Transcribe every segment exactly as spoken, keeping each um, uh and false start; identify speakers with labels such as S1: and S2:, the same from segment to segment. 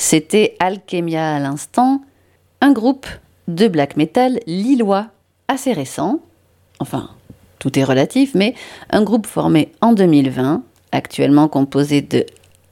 S1: C'était Alchemia à l'instant, un groupe de black metal lillois assez récent, enfin tout est relatif, mais un groupe formé en deux mille vingt, actuellement composé de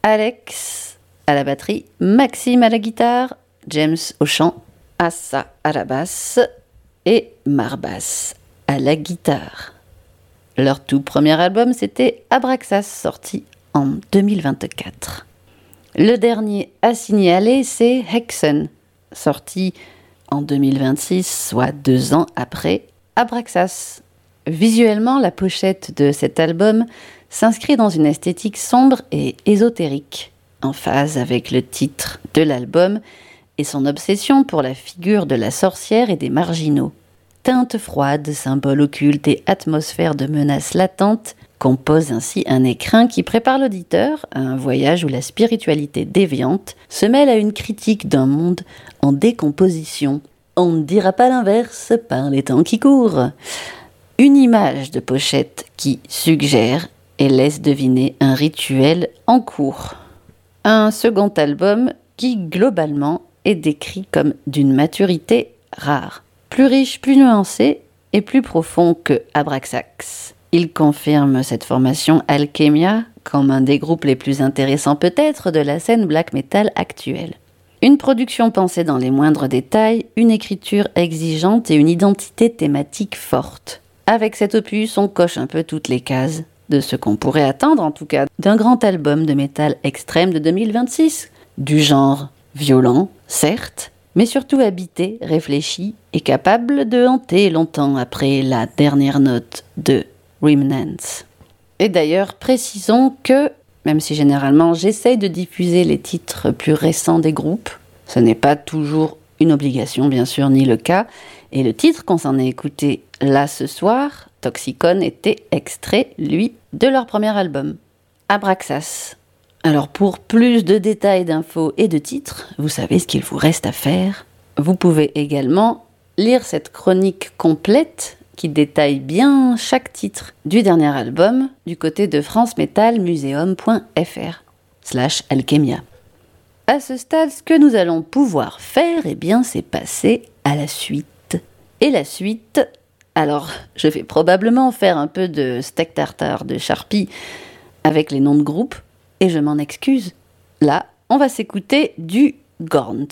S1: Alex à la batterie, Maxime à la guitare, James au chant, Assa à la basse et Marbas à la guitare. Leur tout premier album, c'était Abraxas, sorti en deux mille vingt-quatre. Le dernier à signaler, c'est Hexen, sorti en deux mille vingt-six, soit deux ans après Abraxas. Visuellement, la pochette de cet album s'inscrit dans une esthétique sombre et ésotérique, en phase avec le titre de l'album et son obsession pour la figure de la sorcière et des marginaux. Teintes froides, symboles occultes et atmosphère de menaces latentes composent ainsi un écrin qui prépare l'auditeur à un voyage où la spiritualité déviante se mêle à une critique d'un monde en décomposition. On ne dira pas l'inverse par les temps qui courent. Une image de pochette qui suggère et laisse deviner un rituel en cours. Un second album qui, globalement, est décrit comme d'une maturité rare. Plus riche, plus nuancé et plus profond que Abraxas. Il confirme cette formation Alchemia comme un des groupes les plus intéressants peut-être de la scène black metal actuelle. Une production pensée dans les moindres détails, une écriture exigeante et une identité thématique forte. Avec cet opus, on coche un peu toutes les cases de ce qu'on pourrait attendre, en tout cas, d'un grand album de métal extrême de deux mille vingt-six. Du genre violent, certes, mais surtout habité, réfléchi et capable de hanter longtemps après la dernière note de Remnants. Et d'ailleurs, précisons que, même si généralement j'essaye de diffuser les titres plus récents des groupes, ce n'est pas toujours une obligation, bien sûr, ni le cas, et le titre qu'on s'en est écouté là ce soir, Toxicon, était extrait, lui, de leur premier album, Abraxas. Alors pour plus de détails, d'infos et de titres, vous savez ce qu'il vous reste à faire. Vous pouvez également lire cette chronique complète qui détaille bien chaque titre du dernier album du côté de francemetalmuseum point f r slash alchemia. À ce stade, ce que nous allons pouvoir faire, eh bien, c'est passer à la suite. Et la suite, alors, je vais probablement faire un peu de steak tartare de Sharpie avec les noms de groupes, et je m'en excuse. Là, on va s'écouter du Gornt.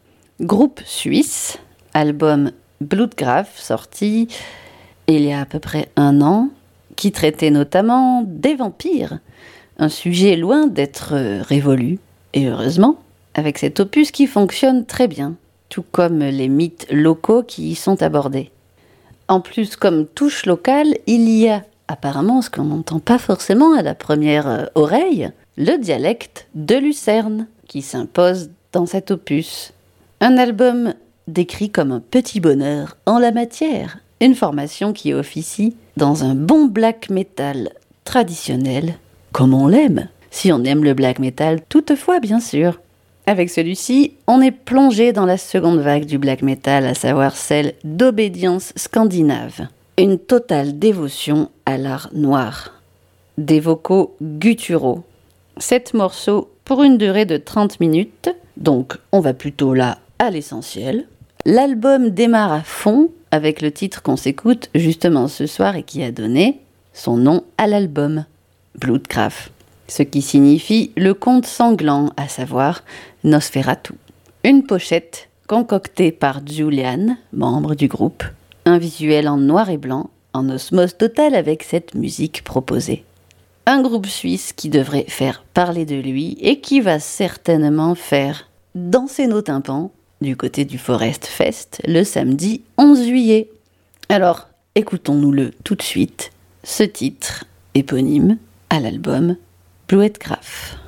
S1: Groupe suisse, album Bloodgraph, sorti il y a à peu près un an, qui traitait notamment des vampires, un sujet loin d'être révolu, et heureusement, avec cet opus qui fonctionne très bien, tout comme les mythes locaux qui y sont abordés. En plus, comme touche locale, il y a apparemment ce qu'on n'entend pas forcément à la première oreille, le dialecte de Lucerne, qui s'impose dans cet opus. Un album décrit comme un petit bonheur en la matière, une formation qui officie dans un bon black metal traditionnel, comme on l'aime, si on aime le black metal toutefois bien sûr. Avec celui-ci, on est plongé dans la seconde vague du black metal, à savoir celle d'obédience scandinave. Une totale dévotion à l'art noir. Des vocaux gutturaux. Sept morceaux pour une durée de trente minutes, donc on va plutôt là à l'essentiel. L'album démarre à fond avec le titre qu'on s'écoute justement ce soir et qui a donné son nom à l'album, Bloodgraph. Ce qui signifie le conte sanglant, à savoir Nosferatu. Une pochette concoctée par Julian, membre du groupe. Un visuel en noir et blanc, en osmose totale avec cette musique proposée. Un groupe suisse qui devrait faire parler de lui et qui va certainement faire danser nos tympans du côté du Forest Fest le samedi onze juillet. Alors, écoutons-nous-le tout de suite, ce titre éponyme à l'album Bloodgraph.